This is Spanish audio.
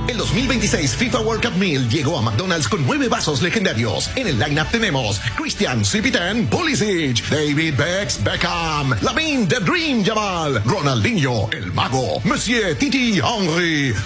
El 2026 FIFA World Cup Meal llegó a McDonald's con 9 vasos legendarios. En el lineup tenemos Christian Sipiten Pulisic, David Beckham, Lamine The Dream Yamal, Ronaldinho, El Mago, Monsieur Titi Henry,